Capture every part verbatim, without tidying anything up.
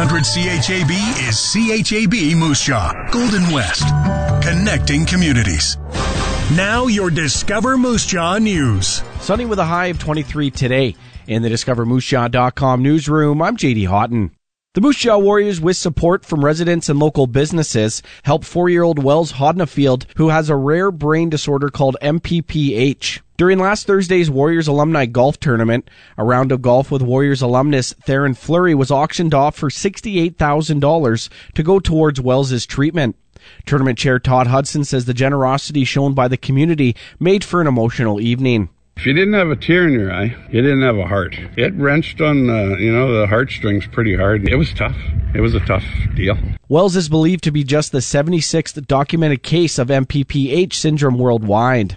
hundred C H A B is C H A B Moose Jaw, Golden West, connecting communities. Now your Discover Moose Jaw news. Sunny with a high of twenty-three today. In the discover moose jaw dot com newsroom, I'm J D Houghton. The Moose Jaw Warriors, with support from residents and local businesses, helped four-year-old Wells Hodnafield, who has a rare brain disorder called M P P H. During last Thursday's Warriors Alumni Golf Tournament, a round of golf with Warriors alumnus Theron Fleury was auctioned off for sixty-eight thousand dollars to go towards Wells's treatment. Tournament Chair Todd Hudson says the generosity shown by the community made for an emotional evening. If you didn't have a tear in your eye, you didn't have a heart. It wrenched on, uh, you know, the heartstrings pretty hard. It was tough. It was a tough deal. Wells is believed to be just the seventy-sixth documented case of M P P H syndrome worldwide.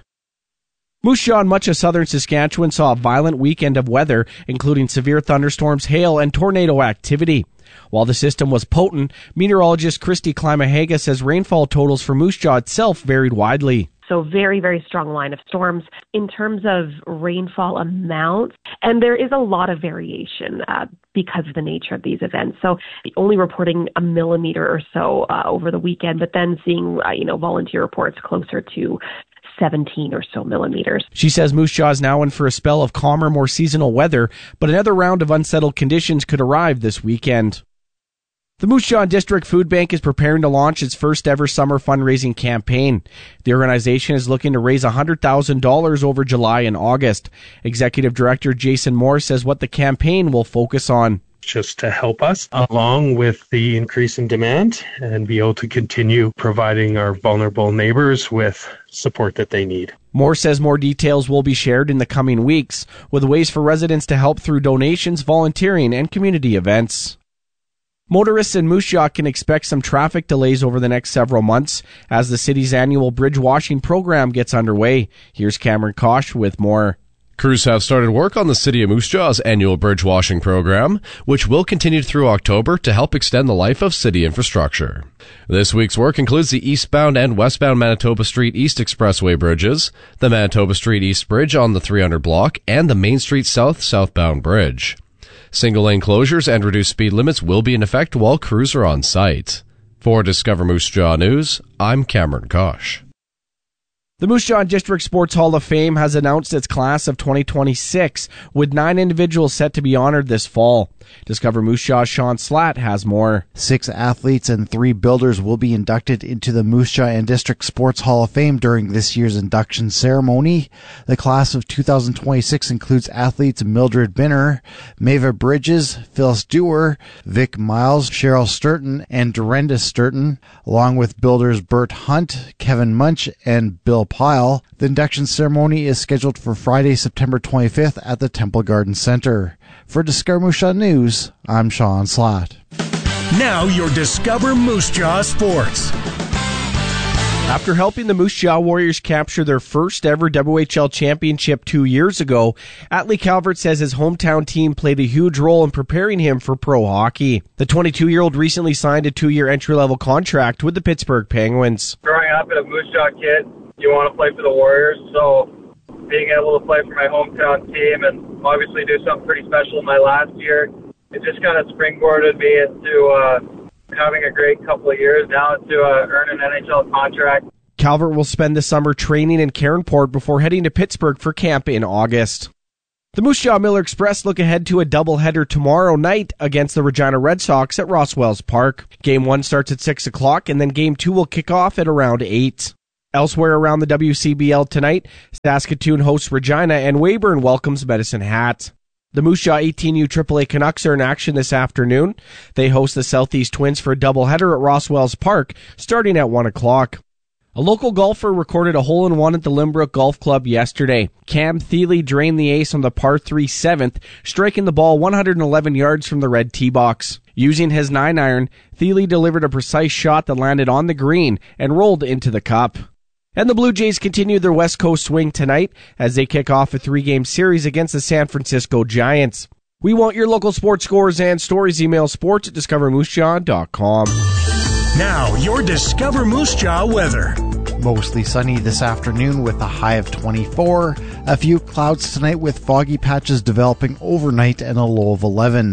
Moose Jaw and much of southern Saskatchewan saw a violent weekend of weather, including severe thunderstorms, hail, and tornado activity. While the system was potent, meteorologist Christy Climahaga says rainfall totals for Moose Jaw itself varied widely. So very, very strong line of storms in terms of rainfall amounts. And there is a lot of variation uh, because of the nature of these events. So only reporting a millimeter or so uh, over the weekend, but then seeing, uh, you know, volunteer reports closer to seventeen or so millimeters. She says Moose Jaw is now in for a spell of calmer, more seasonal weather, but another round of unsettled conditions could arrive this weekend. The Moose Jaw District Food Bank is preparing to launch its first ever summer fundraising campaign. The organization is looking to raise one hundred thousand dollars over July and August. Executive Director Jason Moore says what the campaign will focus on. Just to help us along with the increase in demand and be able to continue providing our vulnerable neighbors with support that they need. Moore says more details will be shared in the coming weeks, with ways for residents to help through donations, volunteering, and community events. Motorists in Moose Jaw can expect some traffic delays over the next several months as the city's annual bridge washing program gets underway. Here's Cameron Kosh with more. Crews have started work on the City of Moose Jaw's annual bridge washing program, which will continue through October to help extend the life of city infrastructure. This week's work includes the eastbound and westbound Manitoba Street East Expressway bridges, the Manitoba Street East Bridge on the three hundred block, and the Main Street South southbound bridge. Single-lane closures and reduced speed limits will be in effect while crews are on site. For Discover Moose Jaw News, I'm Cameron Kosh. The Moose Jaw District Sports Hall of Fame has announced its class of twenty twenty-six, with nine individuals set to be honored this fall. Discover Moose Jaw's Sean Slatt has more. Six athletes and three builders will be inducted into the Moose Jaw and District Sports Hall of Fame during this year's induction ceremony. The class of two thousand twenty-six includes athletes Mildred Binner, Maeva Bridges, Phyllis Dewar, Vic Miles, Cheryl Sturton, and Dorinda Sturton, along with builders Bert Hunt, Kevin Munch, and Bill Pyle. The induction ceremony is scheduled for Friday, September twenty-fifth at the Temple Garden Center. For Discover Moose Jaw News, I'm Sean Slatt. Now your Discover Moose Jaw Sports. After helping the Moose Jaw Warriors capture their first ever W H L championship two years ago, Atlee Calvert says his hometown team played a huge role in preparing him for pro hockey. The twenty-two-year-old recently signed a two-year entry-level contract with the Pittsburgh Penguins. Growing up as a Moose Jaw kid, you want to play for the Warriors, so being able to play for my hometown team and obviously do something pretty special in my last year, it just kind of springboarded me into uh, having a great couple of years now to uh, earn an N H L contract. Calvert will spend the summer training in Caronport before heading to Pittsburgh for camp in August. The Moose Jaw Miller Express look ahead to a doubleheader tomorrow night against the Regina Red Sox at Rosswells Park. Game one starts at six o'clock, and then Game two will kick off at around eight. Elsewhere around the W C B L tonight, Saskatoon hosts Regina and Weyburn welcomes Medicine Hat. The Moose Jaw eighteen U triple A Canucks are in action this afternoon. They host the Southeast Twins for a doubleheader at Rosswells Park starting at one o'clock. A local golfer recorded a hole-in-one at the Limbrook Golf Club yesterday. Cam Thiele drained the ace on the par three seventh, striking the ball one hundred eleven yards from the red tee box. Using his nine iron, Thiele delivered a precise shot that landed on the green and rolled into the cup. And the Blue Jays continue their West Coast swing tonight as they kick off a three-game series against the San Francisco Giants. We want your local sports scores and stories. Email sports at discover moose jaw dot com. Now, your Discover Moose Jaw weather. Mostly sunny this afternoon with a high of twenty-four. A few clouds tonight with foggy patches developing overnight and a low of eleven.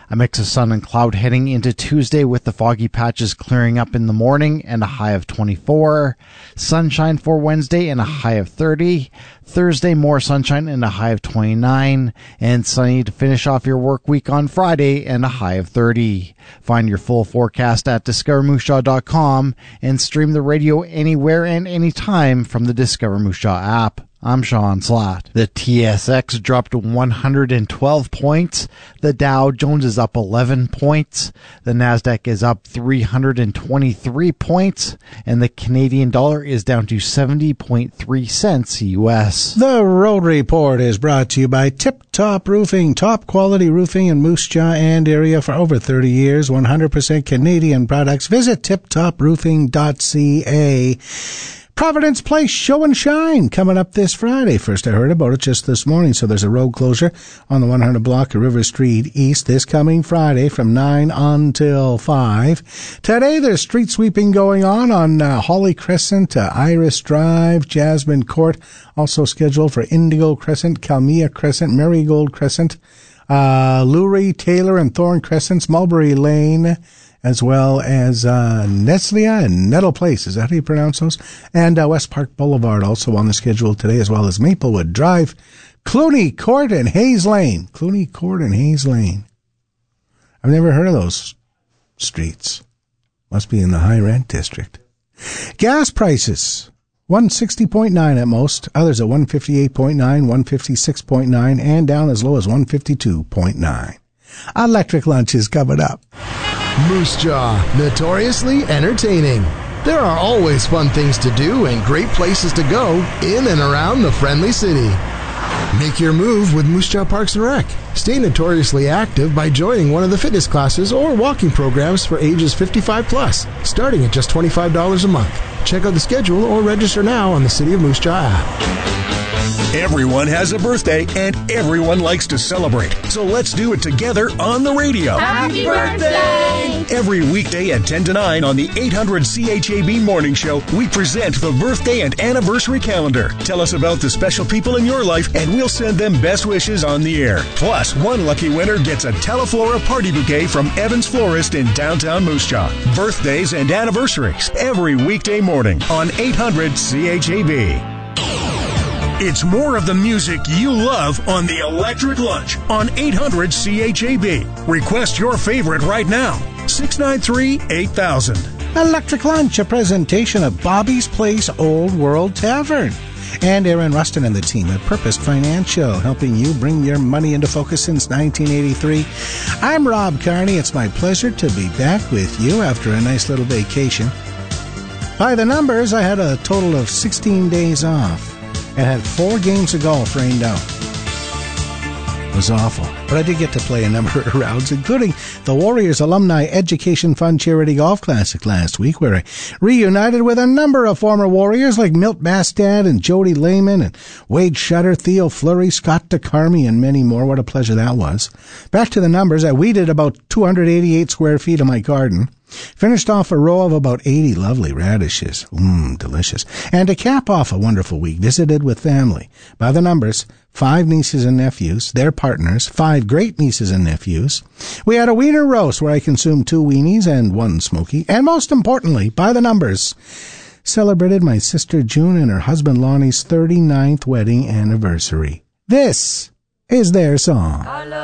A mix of sun and cloud heading into Tuesday with the foggy patches clearing up in the morning and a high of twenty-four. Sunshine for Wednesday and a high of thirty. Thursday, more sunshine and a high of twenty-nine. And sunny to finish off your work week on Friday and a high of thirty. Find your full forecast at discover moose jaw dot com and stream the radio anywhere and anytime from the Discover Moose Jaw app. I'm Sean Slatt. The T S X dropped one hundred twelve points. The Dow Jones is up eleven points. The Nasdaq is up three hundred twenty-three points. And the Canadian dollar is down to seventy point three cents U S. The Road Report is brought to you by Tip Top Roofing. Top quality roofing in Moose Jaw and area for over thirty years. one hundred percent Canadian products. Visit tip top roofing dot c a. Providence Place Show and Shine coming up this Friday. First I heard about it just this morning, so there's a road closure on the one hundred block of River Street East this coming Friday from nine until five. Today there's street sweeping going on on uh, Holly Crescent, uh, Iris Drive, Jasmine Court, also scheduled for Indigo Crescent, Calmia Crescent, Marigold Crescent, uh, Lurie, Taylor, and Thorn Crescents, Mulberry Lane, as well as uh, Neslia and Nettle Place. Is that how you pronounce those? And uh, West Park Boulevard also on the schedule today, as well as Maplewood Drive, Clooney Court, and Hayes Lane. Clooney Court and Hayes Lane. I've never heard of those streets. Must be in the high rent district. Gas prices. one sixty point nine at most. Others at one fifty-eight point nine, one fifty-six point nine, and down as low as one fifty-two point nine. Electric Lunch is coming up. Moose Jaw, notoriously entertaining. There are always fun things to do and great places to go in and around the friendly city. Make your move with Moose Jaw Parks and Rec. Stay notoriously active by joining one of the fitness classes or walking programs for ages fifty-five plus, starting at just twenty-five dollars a month. Check out the schedule or register now on the City of Moose Jaw app. Everyone has a birthday, and everyone likes to celebrate. So let's do it together on the radio. Happy birthday! Every weekday at ten to nine on the eight hundred C H A B Morning Show, we present the birthday and anniversary calendar. Tell us about the special people in your life, and we'll send them best wishes on the air. Plus, one lucky winner gets a Teleflora party bouquet from Evans Florist in downtown Moose Jaw. Birthdays and anniversaries every weekday morning on eight hundred C H A B. It's more of the music you love on the Electric Lunch on eight hundred C H A B. Request your favorite right now. six nine three, eight thousand. Electric Lunch, a presentation of Bobby's Place Old World Tavern. And Aaron Rustin and the team at Purpose Financial, helping you bring your money into focus since nineteen eighty-three. I'm Rob Carney. It's my pleasure to be back with you after a nice little vacation. By the numbers, I had a total of sixteen days off and had four games of golf rained out. It was awful. But I did get to play a number of rounds, including the Warriors Alumni Education Fund Charity Golf Classic last week, where I reunited with a number of former Warriors like Milt Bastad and Jody Lehman and Wade Shutter, Theo Fleury, Scott DeCarmi, and many more. What a pleasure that was. Back to the numbers. I weeded about two hundred eighty-eight square feet of my garden. Finished off a row of about eighty lovely radishes. Mmm, delicious. And to cap off a wonderful week, visited with family. By the numbers, five nieces and nephews, their partners, five great nieces and nephews. We had a wiener roast where I consumed two weenies and one smoky. And most importantly, by the numbers, celebrated my sister June and her husband Lonnie's thirty-ninth wedding anniversary. This is their song.